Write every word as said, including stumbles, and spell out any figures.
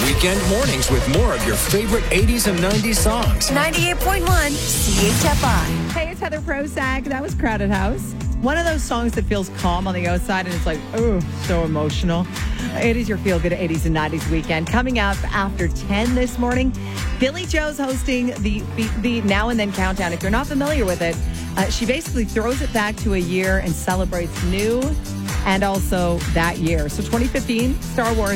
Weekend mornings with more of your favorite eighties and nineties songs. ninety-eight point one C H F I. Hey, it's Heather Prozac. That was Crowded House. One of those songs that feels calm on the outside and it's like, oh, so emotional. It is your Feel Good eighties and nineties weekend. Coming up after ten this morning, Billy Joe's hosting the, the, the Now and Then Countdown. If you're not familiar with it, uh, she basically throws it back to a year and celebrates new and also that year. So twenty fifteen, Star Wars